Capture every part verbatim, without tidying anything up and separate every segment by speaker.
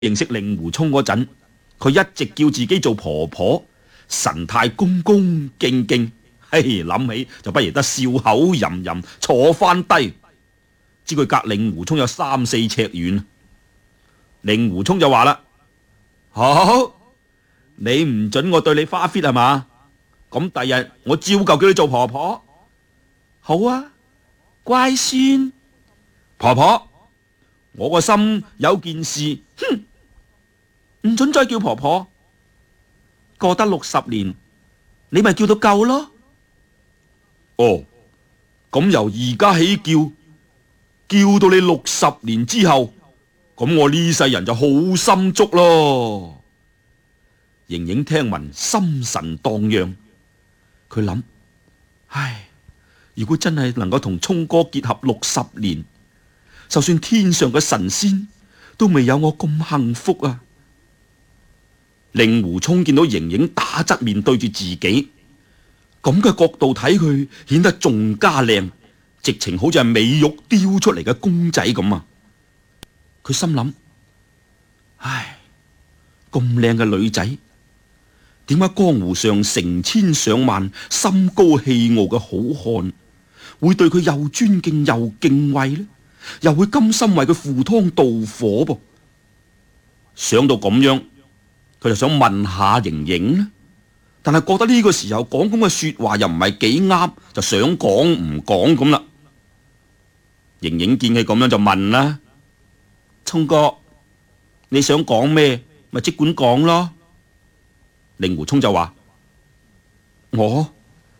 Speaker 1: 認識令狐沖嗰陣，佢一直叫自己做婆婆，神態恭恭敬敬。嘿，諗起就不如得笑口吟吟，坐翻低。知佢隔令狐沖有三四尺遠，令狐沖就話啦：好，你唔准我對你花 fit 係嘛？咁第日我照舊叫你做婆婆。好啊，乖孫。婆婆，我個心有件事，哼，唔准再叫婆婆。過得六十年，你咪叫到夠咯。哦，咁由而家起叫，叫到你六十年之後，咁我呢世人就好心足咯。盈盈聽聞心神蕩漾，佢諗：唉，如果真係能夠同聰哥結合六十年，就算天上嘅神仙都未有我咁幸福啊！令狐沖見到盈盈打側面對住自己，咁嘅角度睇佢，顯得仲加靚，直情好似係美玉雕出嚟嘅公仔咁啊！佢心諗：唉，咁靚嘅女仔，點解江湖上成千上萬心高氣傲嘅好漢會對佢又尊敬又敬畏呢？又會甘心為佢赴湯蹈火噃？想到咁樣，佢就想問下盈盈呢，但係覺得呢個時候講咁嘅說話又唔係幾啱，就想講唔講咁啦。盈盈見佢咁樣就問啦：聰哥，你想講咩？咪即管講咯。令狐沖就話：我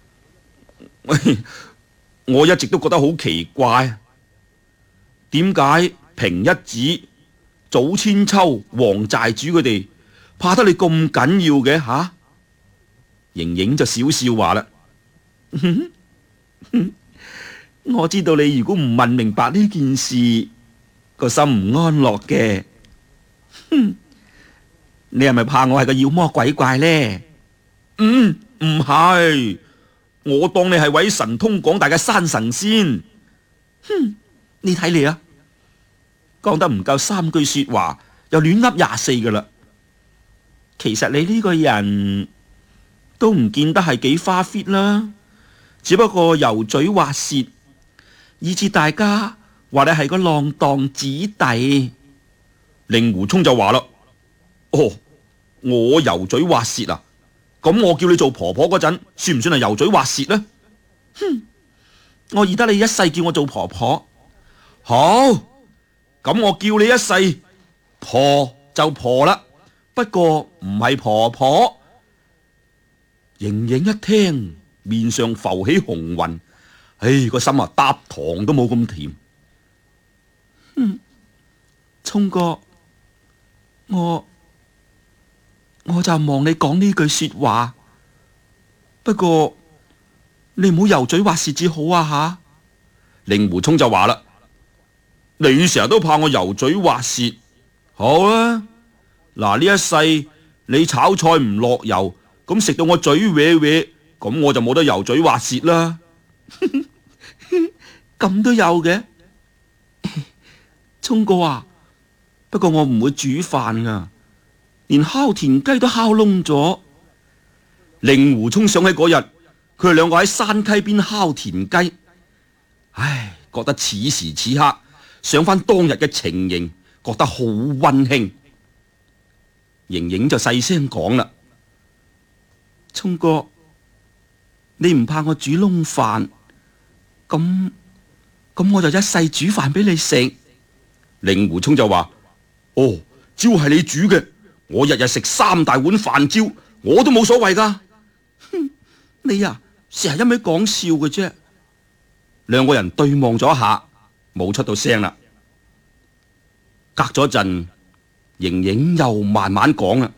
Speaker 1: 我一直都覺得好奇怪，點解平一子、早千秋、黃寨主佢哋怕得你咁緊要嘅吓？啊，盈盈就笑笑話啦：我知道你如果唔問明白呢件事，個心唔安樂嘅。哼，你係咪怕我係個妖魔鬼怪呢？嗯，唔係，我當你係位神通廣大嘅山神仙。哼，你睇你啊，講得唔夠三句說話，又亂噏廿四噶啦。其實你呢個人都唔見得係幾花 fit 啦，只不過油嘴滑舌，以致大家話你係個浪蕩子弟。令狐沖就話啦：哦，我油嘴滑舌啊？咁我叫你做婆婆嗰陣，算唔算係油嘴滑舌呢？哼，我宜得你一世叫我做婆婆。好，咁我叫你一世婆就婆啦，不過唔係婆婆。盈盈一聽，面上浮起紅雲，唉，個心啊搭糖都冇咁甜。哼，聰哥，我我就望你講呢句說話，不過你唔好油嘴滑舌至好啊吓。令狐沖就話啦：你成日都怕我油嘴滑舌，好啦，嗱，呢一世你炒菜唔落油，咁食到我嘴歪歪，咁我就冇得油嘴滑舌啦。咁都有嘅，聰哥啊，不過我唔會煮飯噶，連烤田雞都烤燶咗。令狐沖想起嗰日，佢哋兩個喺山溪邊烤田雞，唉，覺得此時此刻想翻當日嘅情形，覺得好溫馨。盈盈就細聲講啦：聰哥，你唔怕我煮燶飯？咁咁我就一世煮飯俾你食。令狐沖就話：哦，只要係你煮嘅，我日日食三大碗飯焦，我都冇所謂噶。哼，你啊，成日一味講笑嘅啫。兩個人對望咗一下，冇出到聲啦。隔咗陣，盈盈又慢慢講啦：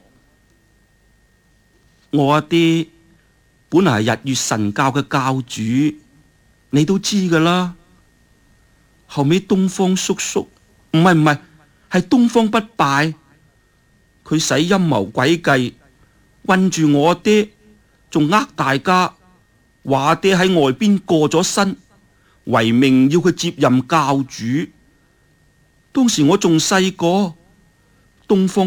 Speaker 1: 我阿爹本來係日月神教嘅教主，你都知噶啦。後尾東方叔叔，唔係唔係，係東方不敗，佢使陰謀詭計，困住我阿爹，仲呃大家話阿爹喺外邊過咗身，為命要佢接任教主。當時我仲細個， 東方